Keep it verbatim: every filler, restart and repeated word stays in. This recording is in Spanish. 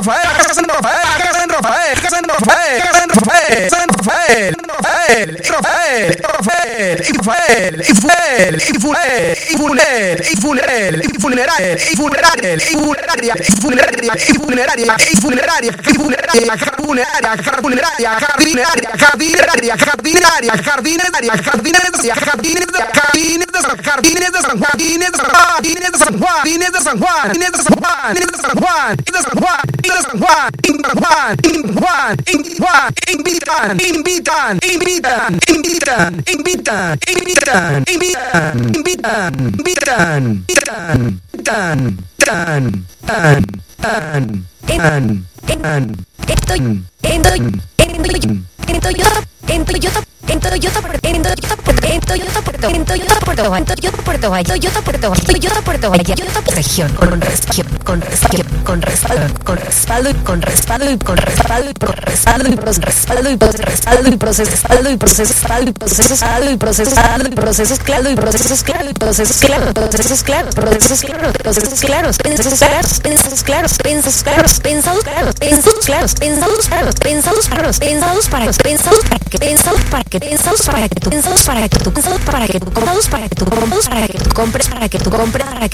Rafael, San Rafael, San Rafael, San Rafael, San Rafael, San Rafael, Rafael, Rafael, Rafael, Rafael, Ifuel, Ifuel, Ifuel, Ifuel, Ifuel, Ifuel, Ifuneraria, Ifuneraria, Ifuneraria, Ifuneraria, Ifuneraria, Carbuneraria, Carbuneraria, Cardineraria, Cardineraria, Cardineraria, Cardineraria, Cardineraria, Cardineraria, Jardines de San Juan, Jardines de San Juan, Jardines de San Juan, Jardines de San Juan, Jardines de San Juan, Jardines de San Juan, Jardines de San Juan, Jardines de San Juan, Jardines de San Juan, Jardines de San Juan, invitan, invitan, invitan, invitan, invitan, invitan, invitan, invitan, invitan, invitan, tan, tan, tan, tan, tan, tan, estoy, estoy, estoy, en Toyota, en Toyota, en Toyota, en Toyota, en Toyota, Puerto, en Toyota, Puerto Valle, Toyota, Puerto Valle, Toyota, Puerto Valle, Toyota, Puerto Valle, Toyota, región, con respaldo, con respaldo, con respaldo, con respaldo y con respaldo y con respaldo y con respaldo y respaldo y respaldo y proceso, respaldo y proceso, respaldo y proceso, respaldo y proceso, respaldo y procesos claro y procesos claro y procesos claros, procesos claros, procesos claros, procesos claros, pensados claros, pensados claros, pensados claros, pensados claros, pensados claros, pensados claros, pensados claros, pensados para pensados para que pensados para que pensados para que tú pensados para que tú pensados para que tú pensados para que tú pensados para que tú compres para que tú compres para que